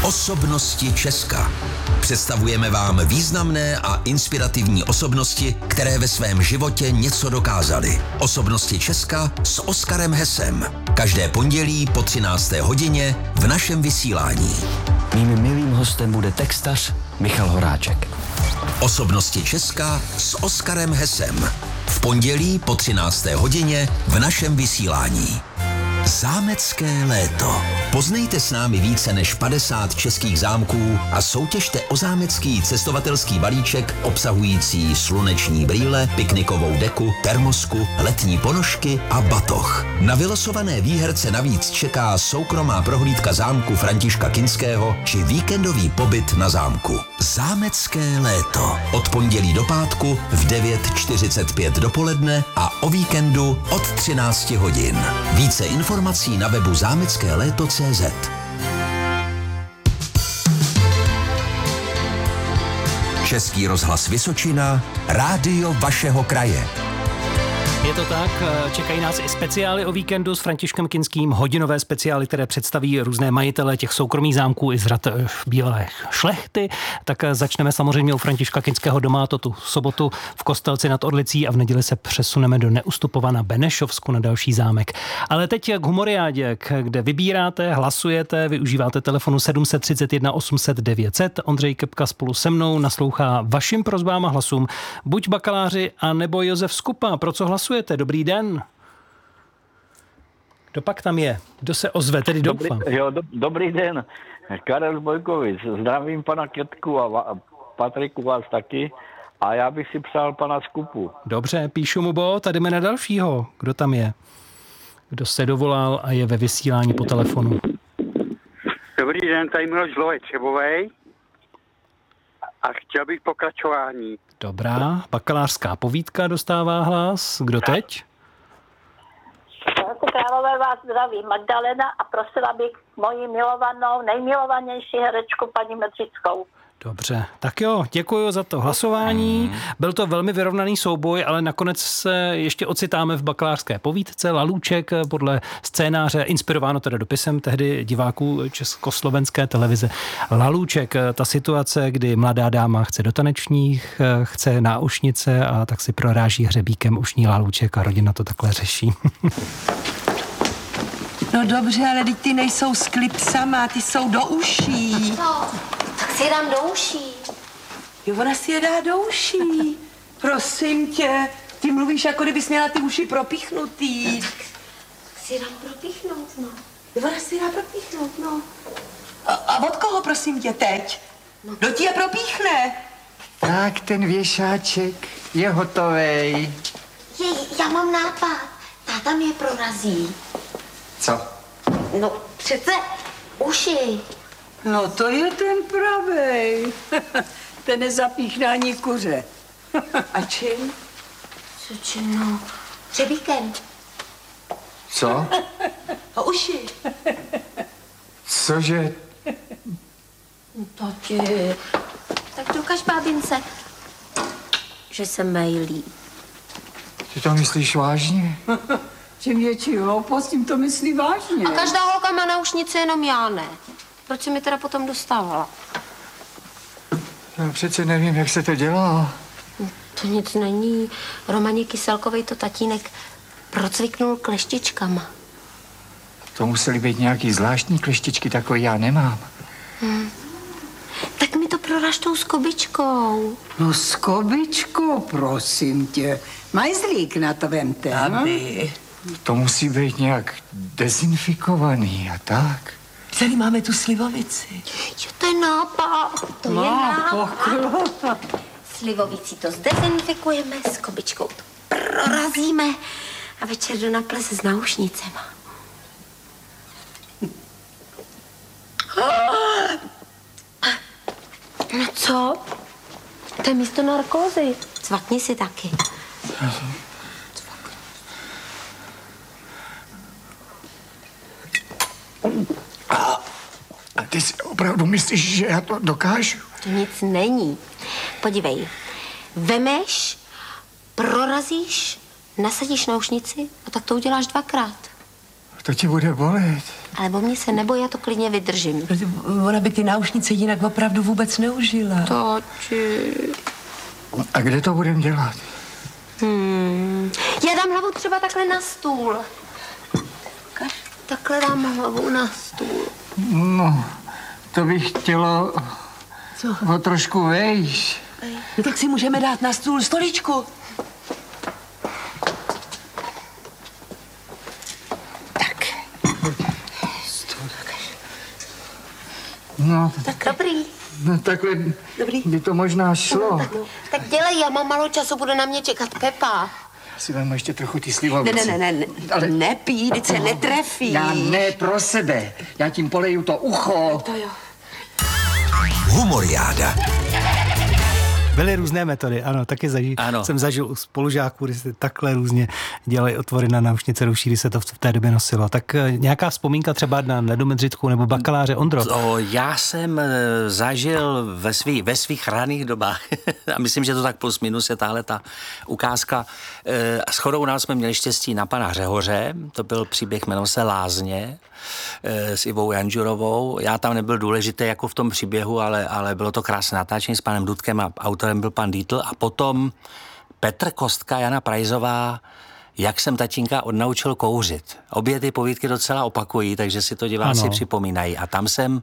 Osobnosti Česka. Představujeme vám významné a inspirativní osobnosti, které ve svém životě něco dokázaly. Osobnosti Česka s Oskarem Hesem. Každé pondělí po 13. hodině v našem vysílání. Mým milým hostem bude textař Michal Horáček. Osobnosti Česka s Oskarem Hesem. V pondělí po 13. hodině v našem vysílání. Zámecké léto. Poznejte s námi více než 50 českých zámků a soutěžte o zámecký cestovatelský balíček obsahující sluneční brýle, piknikovou deku, termosku, letní ponožky a batoh. Na vylosované výherce navíc čeká soukromá prohlídka zámku Františka Kinského či víkendový pobyt na zámku. Zámecké léto. Od pondělí do pátku v 9:45 dopoledne a o víkendu od 13 hodin. Více informací na webu zámeckéléto.cz. Český rozhlas Vysočina, rádio vašeho kraje. Je to tak, čekají nás i speciály o víkendu s Františkem Kinským, hodinové speciály, které představí různé majitele těch soukromých zámků i z řad bílé šlechty. Tak začneme samozřejmě u Františka Kinského doma, to tu sobotu v Kostelci nad Orlicí a v neděli se přesuneme do Neustupova na Benešovsku na další zámek. Ale teď k humoriádě, kde vybíráte, hlasujete, využíváte telefonu 731 800 900. Ondřej Kepka spolu se mnou naslouchá vašim prosbám a hlasům. Buď bakaláři, a nebo Josef Skupa. Pro co hlasujete? Dobrý den. Kdo pak tam je? Kdo se ozve? Tedy doufám. Dobrý den. Karel Bojkovic. Zdravím pana Ketku a Patriku vás taky. A já bych si přál pana Skupu. Dobře, píšu mu bod a jdeme na dalšího. Kdo tam je? Kdo se dovolal a je ve vysílání po telefonu? Dobrý den, tady Miloš Třebovej. A chtěl bych pokračování. Dobrá, bakalářská povídka dostává hlas. Kdo teď? Králové vás zdraví Magdalena a prosila bych moji milovanou, nejmilovanější herečku paní Medřickou. Dobře, tak jo, děkuji za to hlasování. Byl to velmi vyrovnaný souboj, ale nakonec se ještě ocitáme v bakalářské povídce Lalůček podle scénáře, inspirováno teda dopisem tehdy diváků československé televize. Lalůček, ta situace, kdy mladá dáma chce do tanečních, chce náušnice a tak si proráží hřebíkem ušní lalůček a rodina to takhle řeší. No dobře, ale teď ty nejsou s klipsama, ty jsou do uší. No, tak si je dám do uší. Jo, ona si je dá do uší. Prosím tě, ty mluvíš, jako kdybys měla ty uši propíchnutý. Tak si je dám propíchnout, no. Jo, ona si je dá propíchnout, no. A od koho, prosím tě, teď? No. Kdo ti je propíchne? Tak, ten věšáček je hotovej. Já mám nápad. Táta mě prorazí. Co? No, přece uši. No, to je ten pravej. Ten nezapíchne ani kuře. A čím? Co čím, no? Hřebíkem. Co? A uši. Cože? Tati, tak dokaž bábince, že se mejlí. Ty to myslíš vážně? Čím větší hloupost, tím to myslí vážně. A každá holka má náušnice, jenom já ne. Proč se mi teda potom dostávala? Já přece nevím, jak se to dělá. To nic není. Romaně Kyselkovej to tatínek procviknul kleštičkama. To musely být nějaký zvláštní kleštičky, takový já nemám. Tak mi to proraž tou skobičkou. No skobičku, prosím tě. Majzlík na to vemte. Aby. To musí být nějak dezinfikovaný a tak. Tady máme tu slivovici. Jo, to je nápad. To je nápad. Slivovicí to zdezinfikujeme, skobičkou to prorazíme a večer jdu na ples s náušnicema. No co? To je místo narkózy. Cvakni si taky. A ty si opravdu myslíš, že já to dokážu? To nic není. Podívej, vemeš, prorazíš, nasadíš náušnici a tak to uděláš 2krát. To ti bude bolet. Ale o mě se neboj, já to klidně vydržím. Ona by ty náušnice jinak opravdu vůbec neužila. Tati. A kde to budeme dělat? Já dám hlavu třeba takhle na stůl. Takhle dám hlavu na stůl. No, to bych chtělo o trošku vejš. No tak si můžeme dát na stůl stoličku. Tak. No, Tak dobrý. no takhle Dobrý. by to možná šlo. Tak dělej, já mám málo času, bude na mě čekat Pepa. Já si vezmu ještě trochu ty slivovice. Ne, Ale- nepij, teď se netrefí. Já ne pro sebe. Já tím poleju to ucho. To jo. Humoriáda. Byly různé metody, ano, taky jsem zažil u spolužáků, kdy se takhle různě dělají otvory na náušnice ruší, když se to v té době nosilo. Tak nějaká vzpomínka třeba na Nedu Medřickou nebo bakaláře Ondro? Já jsem zažil ve svých raných dobách, a myslím, že to tak plus minus je tahle ta ukázka. Shodou nás jsme měli štěstí na pana Řehoře, to byl příběh, jmenoval se Lázně, s Ivou Janžurovou. Já tam nebyl důležitý jako v tom příběhu, ale bylo to krásné natáčení s panem Dudkem a autorem byl pan Dietl. A potom Petr Kostka, Jana Prajzová, Jak jsem tatínka odnaučil kouřit. Obě ty povídky docela opakují, takže si to diváci připomínají. A tam jsem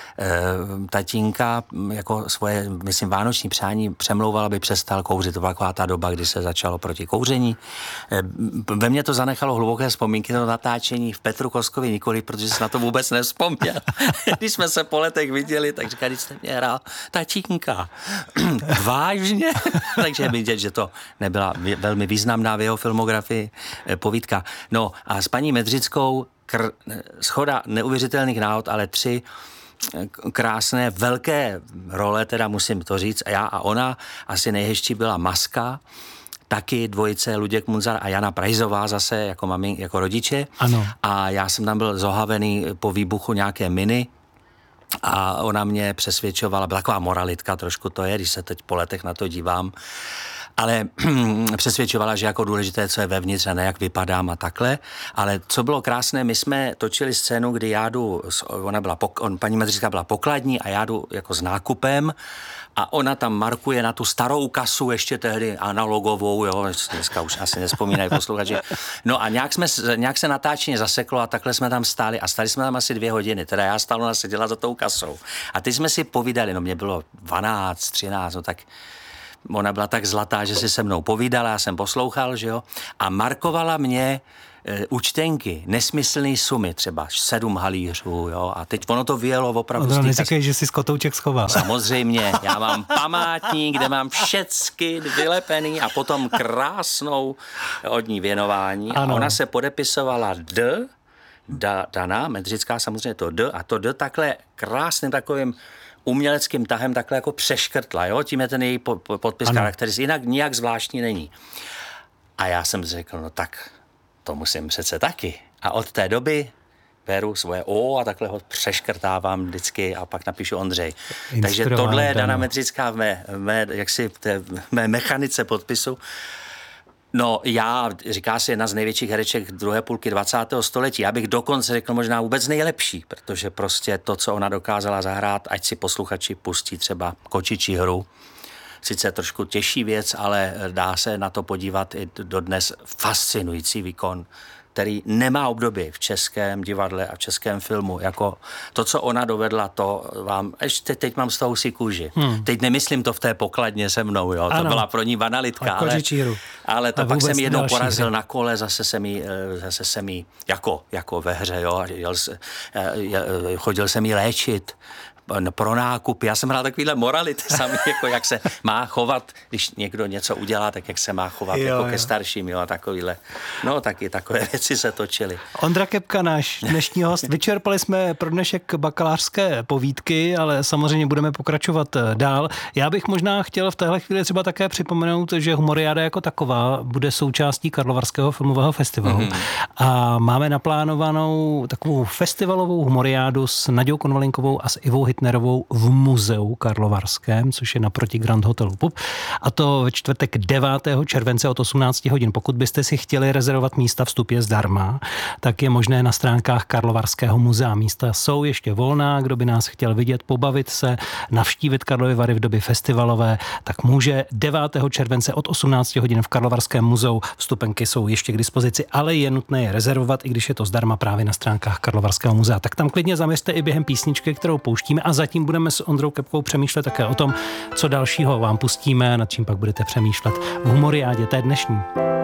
tatínka jako svoje, myslím, vánoční přání přemlouval, aby přestal kouřit. To byla taková ta doba, kdy se začalo proti kouření. Ve mně to zanechalo hluboké vzpomínky do natáčení, v Petru Kostkovi nikoli, protože jsem na to vůbec nevzpomněl. Když jsme se po letech viděli, tak říkali, když jste mě hrál tatínka. Vážně? Takže je vidět, že to nebyla velmi významná v jeho filmografii povídka. No a s paní Medřickou schoda neuvěřitelných náhod, ale 3 krásné, velké role, teda musím to říct, a já a ona. Asi nejhezčí byla Maska, taky dvojice Luděk Munzar a Jana Prajzová zase jako mami, jako rodiče. Ano. A já jsem tam byl zohavený po výbuchu nějaké miny a ona mě přesvědčovala, byla taková moralitka trošku to je, když se teď po letech na to dívám, ale přesvědčovala, že jako důležité, co je vevnitř a ne jak vypadám a takhle. Ale co bylo krásné, my jsme točili scénu, kdy já jdu, paní Medřická byla pokladní a já jdu jako s nákupem a ona tam markuje na tu starou kasu, ještě tehdy analogovou, jo, dneska už asi nevzpomínají posluchači. No a nějak se natáčení zaseklo a takhle jsme tam stáli a stáli jsme tam asi 2 hodiny, teda já stále ona seděla za tou kasou. A teď jsme si povídali, no mě bylo 12, 13, no tak ona byla tak zlatá, že si se mnou povídala, já jsem poslouchal, že jo, a markovala mě účtenky, nesmyslný sumy, třeba 7 halířů, jo, a teď ono to vyjelo opravdu. No, neříkej, že si z kotouček schoval. Samozřejmě, já mám památník, kde mám všecky vylepený a potom krásnou od ní věnování. Ano. A ona se podepisovala Dana, Medřická samozřejmě to D, a to D takhle krásným takovým uměleckým tahem takhle jako přeškrtla, jo? Tím je ten její podpis charakteristický, jinak nijak zvláštní není. A já jsem řekl, no tak to musím přece taky. A od té doby beru svoje O a takhle ho přeškrtávám vždycky a pak napíšu Ondřej. Takže tohle je Dana Medřická v mé mechanice podpisu. No říká se jedna z největších hereček druhé půlky 20. století. Já bych dokonce řekl možná vůbec nejlepší, protože prostě to, co ona dokázala zahrát, ať si posluchači pustí třeba Kočičí hru. Sice trošku těžší věc, ale dá se na to podívat i dodnes fascinující výkon, který nemá období v českém divadle a v českém filmu. Jako to, co ona dovedla, to vám... Ještě teď mám z toho si kůži. Teď nemyslím to v té pokladně se mnou, jo. To byla pro ní banalitka. Ale to pak jsem jednou porazil na kole, zase se mi jako ve hře, jo. Chodil jsem jí léčit pro nákup. Já jsem hrál takovýhle morality sami, jako jak se má chovat, když někdo něco udělá, tak jak se má chovat jako ke starším, jo, a takovýhle. No, taky takové věci se točily. Ondra Kepka, náš dnešní host. Vyčerpali jsme pro dnešek bakalářské povídky, ale samozřejmě budeme pokračovat dál. Já bych možná chtěl v téhle chvíli třeba také připomenout, že Humoriáda jako taková bude součástí Karlovarského filmového festivalu. A máme naplánovanou takovou festivalovou humoriádu s Naďou Konvalinkovou a s Ivou Kettnerovou v muzeu karlovarském, což je naproti Grand Hotelu Pub. A to ve čtvrtek 9. července od 18 hodin. Pokud byste si chtěli rezervovat místa, vstup je zdarma, tak je možné na stránkách Karlovarského muzea. Místa jsou ještě volná, kdo by nás chtěl vidět, pobavit se, navštívit Karlovy Vary v době festivalové, tak může 9. července od 18 hodin v Karlovarském muzeu. Vstupenky jsou ještě k dispozici, ale je nutné je rezervovat, i když je to zdarma právě na stránkách Karlovarského muzea. Tak tam klidně zaměřte i během písničky, kterou pouštíme, a zatím budeme s Ondrou Kepkou přemýšlet také o tom, co dalšího vám pustíme, nad čím pak budete přemýšlet v Humoriádě té dnešní.